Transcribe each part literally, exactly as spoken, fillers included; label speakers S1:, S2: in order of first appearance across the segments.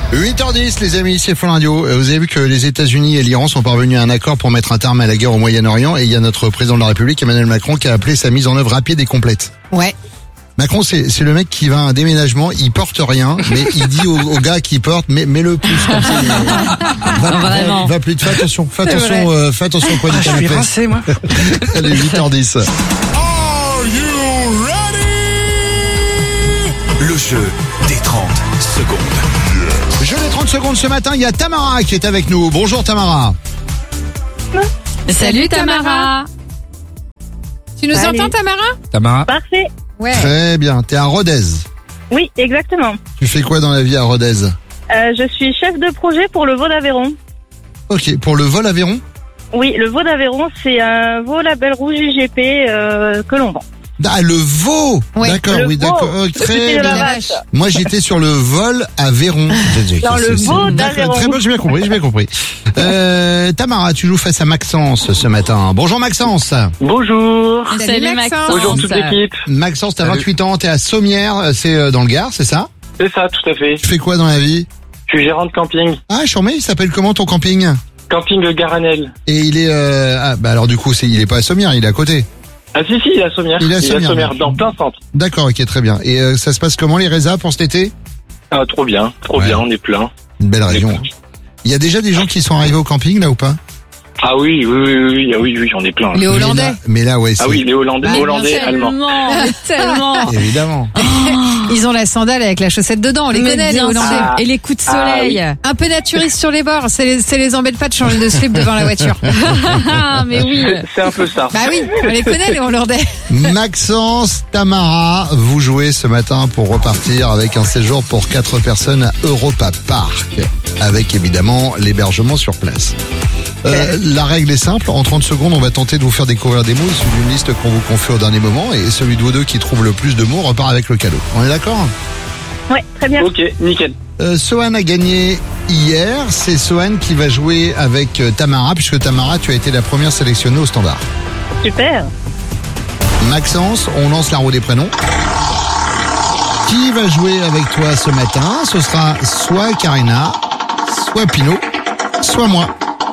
S1: huit heures dix les amis, c'est Fun Radio. Vous avez vu que les États-Unis et l'Iran sont parvenus à un accord pour mettre un terme à la guerre au Moyen-Orient et il y a notre président de la République, Emmanuel Macron, qui a appelé sa mise en œuvre rapide et complète.
S2: Ouais.
S1: Macron, c'est, c'est le mec qui va à un déménagement, il porte rien, mais il dit au, au gars qui porte, mais, mais le pouce comme ça. Va,
S3: Vraiment.
S1: Va, va plus, fais attention, fais attention, euh, fais attention au poids du
S4: Ah, je suis
S1: canapé.
S4: rincé, moi.
S1: Allez, huit heures dix.
S5: Are you ready?
S6: Le jeu des trente secondes.
S1: Je l'ai trente secondes ce matin, il y a Tamara qui est avec nous. Bonjour Tamara.
S3: Salut Tamara.
S2: Tu nous
S7: Salut.
S2: entends, Tamara?
S4: Tamara.
S7: Parfait.
S2: Ouais.
S1: Très bien, t'es à Rodez.
S7: Oui, exactement.
S1: Tu fais quoi dans la vie à Rodez?
S7: Euh, je suis chef de projet pour le Veau d'Aveyron.
S1: Ok, pour le vol Aveyron?
S7: Oui, le Veau d'Aveyron, c'est un veau label rouge U G P euh, que l'on vend.
S1: Ah, le veau.
S2: Oui,
S1: D'accord,
S7: le
S1: oui,
S7: veau.
S1: d'accord. Oh,
S7: C'était
S1: très
S7: de la
S1: bien.
S7: vache.
S1: Moi, j'étais sur le vol Aveyron.
S7: Dans le veau
S1: D'accord,
S7: d'Aveyron.
S1: très bien, j'ai bien compris, j'ai bien compris. Euh, Tamara, tu joues face à Maxence ce matin. Bonjour Maxence.
S4: Bonjour.
S2: Salut, Maxence.
S4: Bonjour toute l'équipe.
S1: Maxence, t'as
S4: Salut.
S1: vingt-huit ans, t'es à Sommières, c'est euh, dans le Gard, c'est ça?
S4: C'est ça, tout à fait.
S1: Tu fais quoi dans la vie?
S4: Je suis gérant de camping.
S1: Ah, Chormé, il s'appelle comment ton camping?
S4: Camping Le Garanel.
S1: Et il est, euh, ah, bah alors du coup, c'est, il est pas à Sommières, il est à côté.
S4: Ah si, si, il est à Sommières.
S1: Il est à Sommières.
S4: dans plein centre.
S1: D'accord, ok, très bien. Et euh, ça se passe comment les résas pour cet été?
S4: Ah, trop bien, trop
S1: Ouais.
S4: bien, on est plein.
S1: Une belle région. Il y a déjà des gens qui sont arrivés au camping là ou pas?
S4: Ah oui, oui, oui, oui, ah oui, oui, j'en ai plein.
S2: Les
S1: Mais
S2: Hollandais.
S1: là, mais là ouais, c'est...
S4: Ah oui, les Hollandais,
S2: Bah,
S4: Hollandais, Allemands.
S3: Tellement, mais tellement.
S1: Évidemment.
S2: Ils ont la sandale avec la chaussette dedans, on les
S3: Mais
S2: connaît, les
S3: bien
S2: Hollandais.
S3: sûr. Et les coups de
S4: Ah,
S3: soleil.
S2: Un peu naturistes sur les bords, c'est les, c'est les embête pas de changer de slip devant la voiture.
S3: Ah, mais oui.
S4: C'est- C'est un peu ça.
S2: Bah oui, on les connaît, les Hollandais.
S1: Maxence, Tamara, vous jouez ce matin pour repartir avec un séjour pour quatre personnes à Europa Park, avec évidemment l'hébergement sur place. Euh, la règle est simple, en trente secondes, on va tenter de vous faire découvrir des mots issus d'une liste qu'on vous confie au dernier moment, et celui de vous deux qui trouve le plus de mots repart avec le cadeau. On est d'accord?
S7: Ouais, très bien.
S4: Ok, nickel.
S1: Euh, Sohan a gagné hier, c'est Sohan qui va jouer avec euh, Tamara, puisque Tamara, tu as été la première sélectionnée au standard.
S7: Super.
S1: Maxence, on lance la roue des prénoms. Qui va jouer avec toi ce matin? Ce sera soit Karina, soit Pinot, soit moi.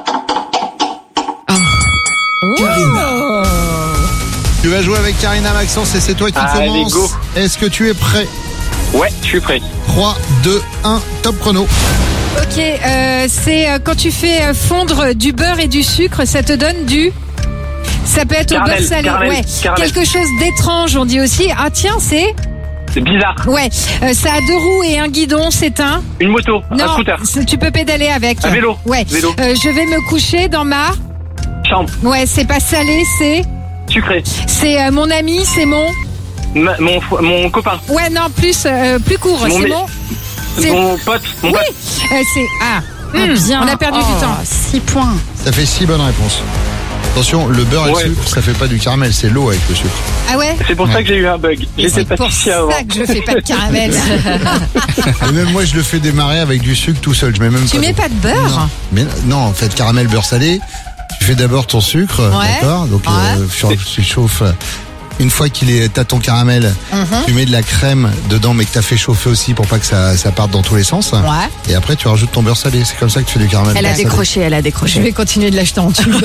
S1: Tu vas jouer avec Karina, Maxence, et c'est toi qui
S4: Allez,
S1: commence.
S4: go.
S1: Est-ce que tu es prêt?
S4: Ouais, je suis prêt.
S1: trois, deux, un, top chrono.
S2: Ok, euh, c'est euh, quand tu fais euh, fondre du beurre et du sucre, ça te donne du... Ça peut être au
S4: Caramel,
S2: beurre salé,
S4: caramel,
S2: ouais.
S4: caramel.
S2: Quelque chose d'étrange, on dit aussi. Ah tiens, c'est...
S4: C'est bizarre.
S2: Ouais, euh, ça a deux roues et un guidon, c'est un...
S4: Une moto, un
S2: Non,
S4: scooter,
S2: c'est- tu peux pédaler avec.
S4: un vélo.
S2: Ouais.
S4: Vélo.
S2: Euh, je vais me coucher dans ma...
S4: Chambre,
S2: Ouais, c'est pas salé, c'est...
S4: sucré.
S2: C'est euh, mon ami, c'est mon...
S4: Ma- mon, fo- mon copain,
S2: Ouais, non, plus, euh, plus court,
S4: Mon
S2: c'est
S4: mé-
S2: mon... C'est...
S4: mon pote, mon
S2: Oui,
S4: pote.
S2: euh, c'est... Ah, hum,
S3: Bien.
S2: on a perdu
S3: Oh,
S2: du temps.
S3: six points.
S1: Ça fait six bonnes réponses. Attention, le beurre et
S4: Ouais.
S1: le sucre, ça fait pas du caramel, c'est l'eau avec le sucre.
S2: Ah ouais.
S4: C'est pour
S1: Ouais.
S4: ça que j'ai eu un bug. J'étais
S2: C'est pour
S4: pâtissier avant.
S2: ça que je fais pas de caramel.
S1: Et même moi, je le fais démarrer avec du sucre tout seul. Je mets même
S2: Tu
S1: pas
S2: mets
S1: de-
S2: pas de beurre?
S1: Non. Mais non, en fait, caramel beurre salé. Tu fais d'abord ton sucre,
S2: Ouais.
S1: d'accord. Donc
S2: Ouais.
S1: euh, sur- tu chauffes. Une fois qu'il est, t'as ton caramel,
S2: Mhm.
S1: tu mets de la crème dedans, mais que t'as fait chauffer aussi pour pas que ça, ça parte dans tous les sens.
S2: Ouais.
S1: Et après, tu rajoutes ton beurre salé. C'est comme ça que tu fais du caramel.
S3: Elle a
S1: beurre salé.
S3: décroché, elle a
S2: Je
S3: décroché.
S2: vais continuer de l'acheter en tube.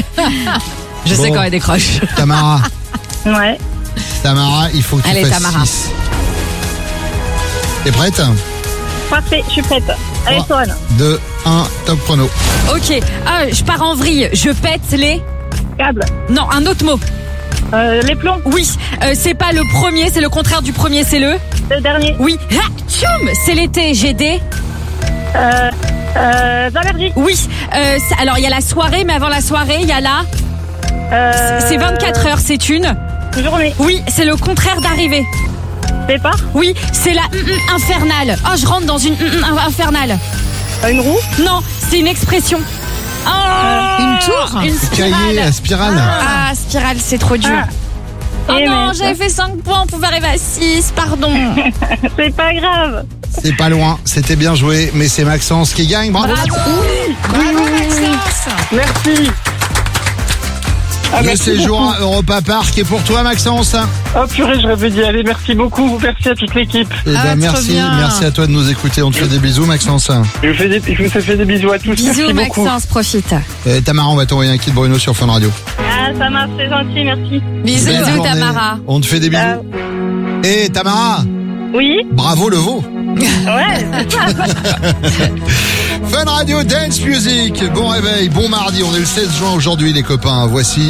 S3: Je sais
S1: Bon.
S3: quand elle décroche.
S1: Tamara,
S7: Ouais.
S1: Tamara, il faut que tu
S3: Allez,
S1: fasses
S3: Tamara.
S1: six. T'es prête?
S7: Parfait, je suis prête. Allez,
S1: Trois.
S7: Sohan.
S1: deux, un, top chrono.
S3: Ok. Ah, je pars en vrille. Je pète les...
S7: Câble.
S3: Non, un autre mot.
S7: Euh, les plombs.
S3: Oui. Euh, c'est pas le premier, c'est le contraire du premier, c'est le...
S7: Le dernier.
S3: Oui. Ah, tchoum, c'est l'été, j'ai des...
S7: Euh, euh, allergies.
S3: Oui. Euh, c'est- alors, il y a la soirée, mais avant la soirée, il y a la...
S7: Euh,
S3: C'est vingt-quatre heures, c'est une...
S7: Journée.
S3: Oui, c'est le contraire d'arriver.
S7: Départ.
S3: Oui, c'est la hum, hum, infernale. Oh, je rentre dans une hum, hum, infernale.
S7: Une roue.
S3: Non, c'est une expression. Oh,
S2: Une tour.
S3: Une
S1: Cahier,
S3: spirale.
S1: la spirale.
S3: Ah, spirale, c'est trop dur.
S7: Ah.
S3: Oh
S7: Eh
S3: non,
S7: ben,
S3: j'avais fait cinq points, on pouvait arriver à six, pardon.
S7: C'est pas grave.
S1: C'est pas loin, c'était bien joué, mais c'est Maxence qui gagne. Bravo.
S2: Bravo Maxence.
S4: Merci. Ah,
S1: Le
S4: merci
S1: séjour
S4: beaucoup.
S1: à Europa Park est pour toi, Maxence.
S4: Oh purée, je rêvais d'y aller. Merci beaucoup. Merci à toute l'équipe.
S1: Eh ben,
S2: Ah, trop
S1: merci,
S2: bien.
S1: merci à toi de nous écouter. On te fait des bisous, Maxence.
S4: Je vous fais des, je vous fais des bisous à tous.
S3: Bisous,
S4: Merci beaucoup.
S3: Maxence, profite.
S1: Et Tamara, on va t'envoyer un kit Bruno sur Fun Radio.
S7: Ah, ça marche, c'est gentil, merci.
S2: Bisous.
S1: Belle
S3: Bisous,
S1: journée.
S3: Tamara.
S1: On te fait des bisous.
S7: Ciao.
S1: Et Tamara,
S7: Oui,
S1: bravo le veau.
S7: ouais, c'est ça.
S1: Fun Radio Dance Music. Bon réveil, bon mardi. On est le seize juin aujourd'hui, les copains. Voici